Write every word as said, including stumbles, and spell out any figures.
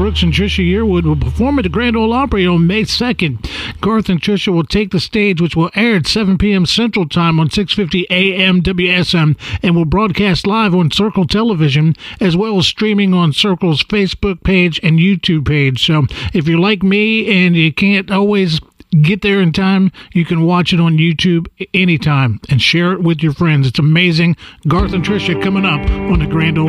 Brooks and Trisha Yearwood will perform at the Grand Ole Opry on May second. Garth and Trisha will take the stage, which will air at seven p.m. Central Time on six fifty A M W S M, and will broadcast live on Circle Television, as well as streaming on Circle's Facebook page and YouTube page. So if you're like me and you can't always get there in time, you can watch it on YouTube anytime and share it with your friends. It's amazing. Garth and Trisha coming up on the Grand Ole